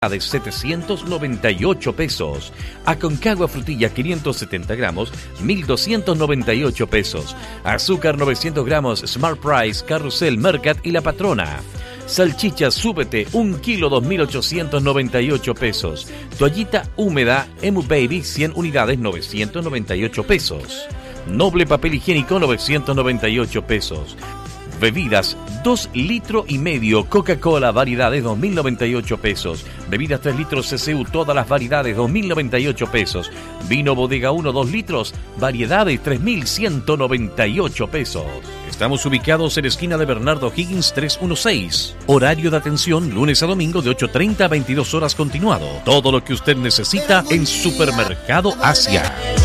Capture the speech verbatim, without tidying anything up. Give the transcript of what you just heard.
de setecientos noventa y ocho pesos. Aconcagua frutilla quinientos setenta gramos, mil doscientos noventa y ocho pesos. Azúcar novecientos gramos, Smart Price, Carrusel, Mercat y La Patrona. Salchicha Súbete, un kilo, dos mil ochocientos noventa y ocho pesos. Toallita húmeda, Emu Baby, cien unidades, novecientos noventa y ocho pesos. Noble papel higiénico, novecientos noventa y ocho pesos. Bebidas, dos litros y medio, Coca-Cola, variedades, dos mil noventa y ocho pesos. Bebidas tres litros C C U, todas las variedades, dos mil noventa y ocho pesos. Vino Bodega uno, dos litros, variedades, tres mil ciento noventa y ocho pesos. Estamos ubicados en esquina de Bernardo Higgins trescientos dieciséis. Horario de atención, lunes a domingo de ocho treinta a veintidós horas continuado. Todo lo que usted necesita en Supermercado Asia.